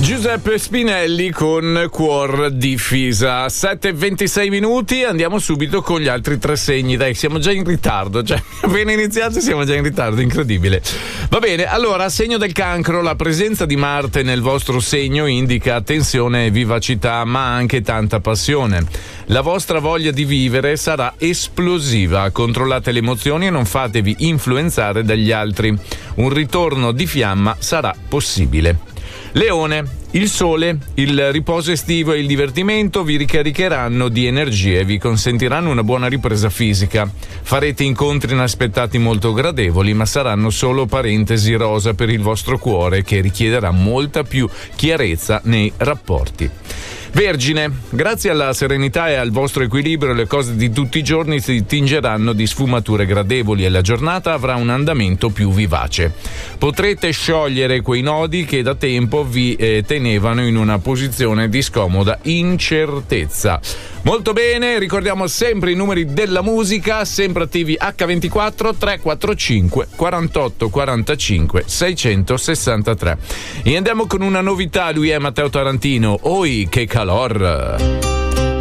Giuseppe Spinelli con Cuor di Fisa. 7:26 minuti, andiamo subito con gli altri tre segni. Dai, siamo già in ritardo, cioè appena iniziato siamo già in ritardo, incredibile. Va bene, allora, segno del Cancro, la presenza di Marte nel vostro segno indica attenzione e vivacità, ma anche tanta passione. La vostra voglia di vivere sarà esplosiva, controllate le emozioni e non fatevi influenzare dagli altri. Un ritorno di fiamma sarà possibile. Leone, il sole, il riposo estivo e il divertimento vi ricaricheranno di energie e vi consentiranno una buona ripresa fisica. Farete incontri inaspettati molto gradevoli, ma saranno solo parentesi rosa per il vostro cuore, che richiederà molta più chiarezza nei rapporti. Vergine, grazie alla serenità e al vostro equilibrio le cose di tutti i giorni si tingeranno di sfumature gradevoli e la giornata avrà un andamento più vivace. Potrete sciogliere quei nodi che da tempo vi tenevano in una posizione di scomoda incertezza. Molto bene, ricordiamo sempre i numeri della musica, sempre attivi H24 345 48 45 663. E andiamo con una novità, lui è Matteo Tarantino. Oi, che calor!